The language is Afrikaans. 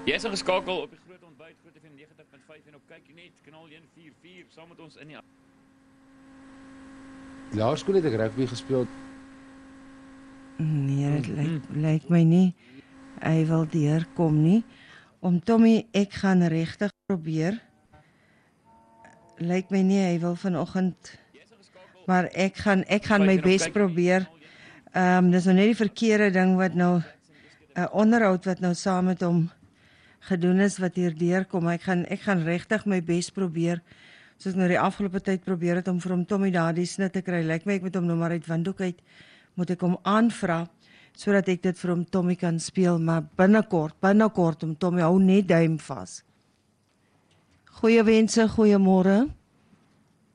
Jy is ingeskakel op die groot ontbyt, Groot FM 90.5 en op kyk net kanaal 144 saam met ons in die Laerskool het ek rugby gespeel. Nee, dit lyk my nie. Hy wil deurkom nie. Tommy, ek gaan regtig probeer. Lyk my nie hy wil vanoggend, maar ek gaan my bes probeer. Dis nou net die verkeerde ding wat nou 'n onderhoud wat nou saam met hom gedoen is wat hier deurkom. Ek gaan regtig my bes probeer. Soos nou die afgelope tyd probeer het om vir hom Tommy daardie snit te kry. Lyk my ek moet hom nou maar uit windhoek uit moet ek hom aanvra sodat ek dit vir hom Tommy kan speel, maar binnekort om Tommy hou net duim vas. Goeie wense, goeiemôre.